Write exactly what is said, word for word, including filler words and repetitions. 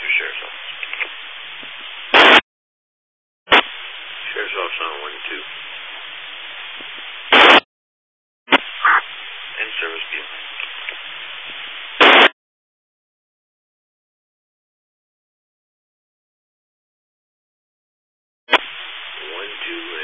to Sheriff's Office. Sheriff's Office on one two. End service view. One two.